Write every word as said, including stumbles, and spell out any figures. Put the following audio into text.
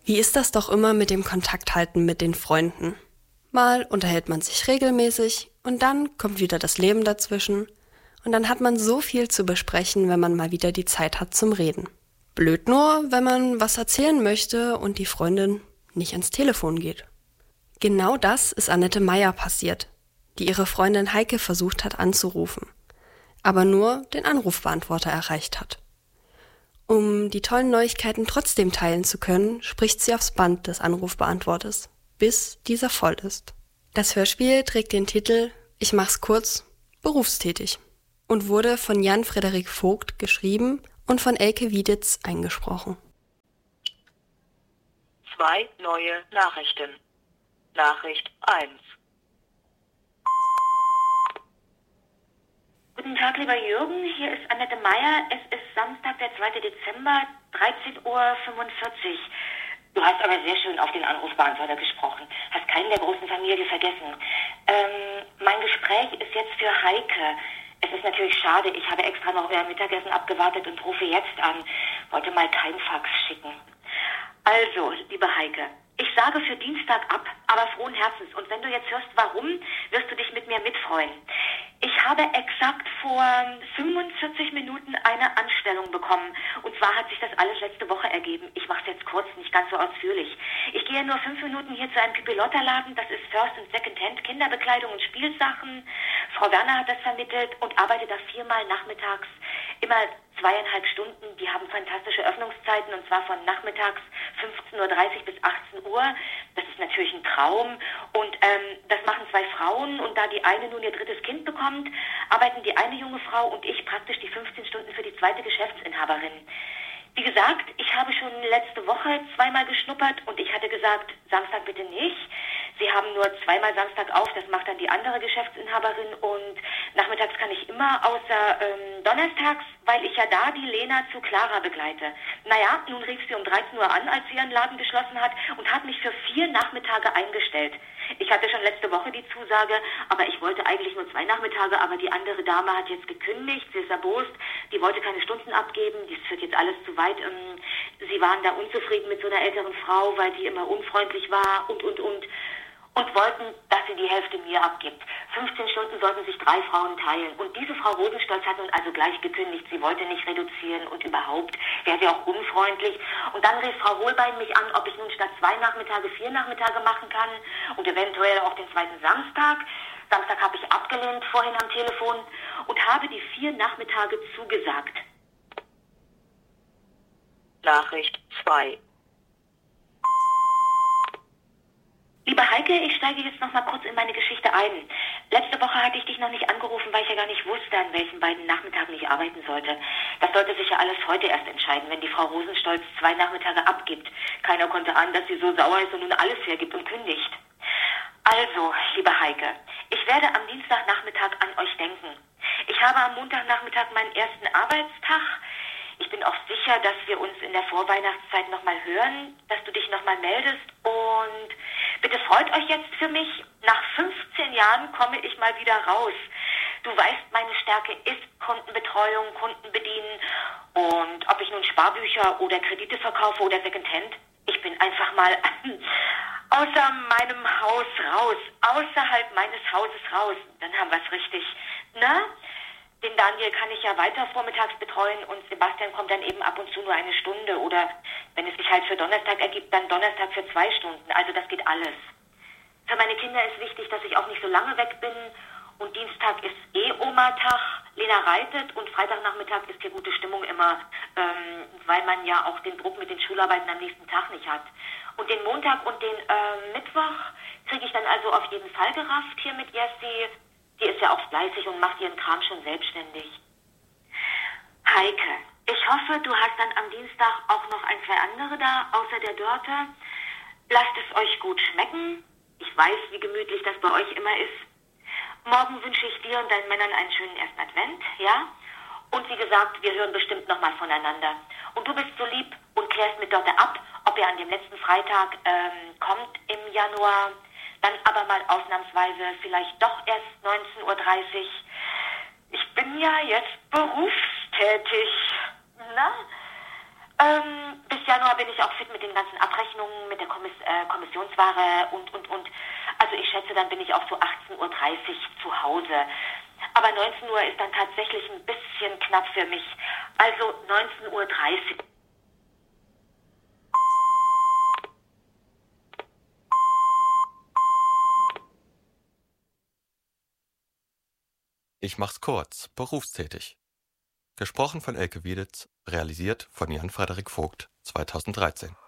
Wie ist das doch immer mit dem Kontakthalten mit den Freunden? Mal unterhält man sich regelmäßig und dann kommt wieder das Leben dazwischen und dann hat man so viel zu besprechen, wenn man mal wieder die Zeit hat zum Reden. Blöd nur, wenn man was erzählen möchte und die Freundin nicht ans Telefon geht. Genau das ist Annette Meyer passiert, die ihre Freundin Heike versucht hat anzurufen, aber nur den Anrufbeantworter erreicht hat. Um die tollen Neuigkeiten trotzdem teilen zu können, spricht sie aufs Band des Anrufbeantworters, bis dieser voll ist. Das Hörspiel trägt den Titel Ich mach's kurz, berufstätig und wurde von Jan Frederik Vogt geschrieben und von Elke Wieditz eingesprochen. Zwei neue Nachrichten. Nachricht eins. Guten Tag, lieber Jürgen, hier ist Annette Meyer. Es ist Samstag, der zweite Dezember, dreizehn Uhr fünfundvierzig. Du hast aber sehr schön auf den Anrufbeantworter gesprochen. Hast keinen der großen Familie vergessen. Ähm, mein Gespräch ist jetzt für Heike. Es ist natürlich schade, ich habe extra noch euer Mittagessen abgewartet und rufe jetzt an. Wollte mal kein Fax schicken. Also, liebe Heike, ich sage für Dienstag ab, aber frohen Herzens. Und wenn du jetzt hörst, warum, wirst du dich mit mir mitfreuen. Ich habe exakt vor fünfundvierzig Minuten eine Anstellung bekommen. Und zwar hat sich das alles letzte Woche ergeben. Ich mache es jetzt kurz, nicht ganz so ausführlich. Ich gehe nur fünf Minuten hier zu einem Pipilotta-Laden. Das ist First und Second Hand, Kinderbekleidung und Spielsachen. Frau Werner hat das vermittelt und arbeite da viermal nachmittags. Immer zweieinhalb Stunden. Die haben fantastische Öffnungszeiten und zwar von nachmittags fünfzehn Uhr dreißig bis achtzehn Uhr. Das ist natürlich ein Traum. Und ähm, das machen zwei Frauen und da die eine nun ihr drittes Kind bekommt, arbeiten die eine junge Frau und ich praktisch die fünfzehn Stunden für die zweite Geschäftsinhaberin. Wie gesagt, ich habe schon letzte Woche zweimal geschnuppert und ich hatte gesagt, Samstag bitte nicht. Sie haben nur zweimal Samstag auf, das macht dann die andere Geschäftsinhaberin und nachmittags kann ich immer, außer ähm, donnerstags, weil ich ja da die Lena zu Clara begleite. Naja, nun rief sie um dreizehn Uhr an, als sie ihren Laden geschlossen hat und hat mich für vier Nachmittage eingestellt. Ich hatte schon letzte Woche die Zusage, aber ich wollte eigentlich nur zwei Nachmittage, aber die andere Dame hat jetzt gekündigt, sie ist erbost, die wollte keine Stunden abgeben, das führt jetzt alles zu weit. Sie waren da unzufrieden mit so einer älteren Frau, weil die immer unfreundlich war und, und, und. Und wollten, dass sie die Hälfte mir abgibt. fünfzehn Stunden sollten sich drei Frauen teilen. Und diese Frau Rosenstolz hat nun also gleich gekündigt. Sie wollte nicht reduzieren und überhaupt wäre sie auch unfreundlich. Und dann rief Frau Wohlbein mich an, ob ich nun statt zwei Nachmittage vier Nachmittage machen kann und eventuell auch den zweiten Samstag. Samstag habe ich abgelehnt vorhin am Telefon und habe die vier Nachmittage zugesagt. Nachricht zwei. Liebe Heike, ich steige jetzt noch mal kurz in meine Geschichte ein. Letzte Woche hatte ich dich noch nicht angerufen, weil ich ja gar nicht wusste, an welchen beiden Nachmittagen ich arbeiten sollte. Das sollte sich ja alles heute erst entscheiden, wenn die Frau Rosenstolz zwei Nachmittage abgibt. Keiner konnte ahnen, dass sie so sauer ist und nun alles hergibt und kündigt. Also, liebe Heike, ich werde am Dienstagnachmittag an euch denken. Ich habe am Montagnachmittag meinen ersten Arbeitstag. Ich bin auch sicher, dass wir uns in der Vorweihnachtszeit nochmal hören, dass du dich nochmal meldest und bitte freut euch jetzt für mich. Nach fünfzehn Jahren komme ich mal wieder raus. Du weißt, meine Stärke ist Kundenbetreuung, Kunden bedienen und ob ich nun Sparbücher oder Kredite verkaufe oder Secondhand, ich bin einfach mal außer meinem Haus raus, außerhalb meines Hauses raus. Dann haben wir es richtig. Na? Den Daniel kann ich ja weiter vormittags betreuen und Sebastian kommt dann eben ab und zu nur eine Stunde oder wenn es sich halt für Donnerstag ergibt, dann Donnerstag für zwei Stunden. Also das geht alles. Für meine Kinder ist wichtig, dass ich auch nicht so lange weg bin und Dienstag ist eh Oma-Tag. Lena reitet und Freitagnachmittag ist hier gute Stimmung immer, ähm, weil man ja auch den Druck mit den Schularbeiten am nächsten Tag nicht hat. Und den Montag und den äh, Mittwoch kriege ich dann also auf jeden Fall gerafft hier mit Jessie. Die ist ja auch fleißig und macht ihren Kram schon selbstständig. Heike, ich hoffe, du hast dann am Dienstag auch noch ein, zwei andere da, außer der Dörte. Lasst es euch gut schmecken. Ich weiß, wie gemütlich das bei euch immer ist. Morgen wünsche ich dir und deinen Männern einen schönen ersten Advent, ja? Und wie gesagt, wir hören bestimmt nochmal voneinander. Und du bist so lieb und klärst mit Dörte ab, ob ihr an dem letzten Freitag ähm, kommt im Januar. Dann aber mal ausnahmsweise vielleicht doch erst neunzehn Uhr dreißig. Ich bin ja jetzt berufstätig. Na? Ähm, bis Januar bin ich auch fit mit den ganzen Abrechnungen, mit der Kommiss äh, Kommissionsware und, und, und. Also ich schätze, dann bin ich auch so achtzehn Uhr dreißig zu Hause. Aber neunzehn Uhr ist dann tatsächlich ein bisschen knapp für mich. Also neunzehn Uhr dreißig. Ich mach's kurz, berufstätig. Gesprochen von Elke Wieditz, realisiert von Jan Frederik Vogt, zweitausenddreizehn.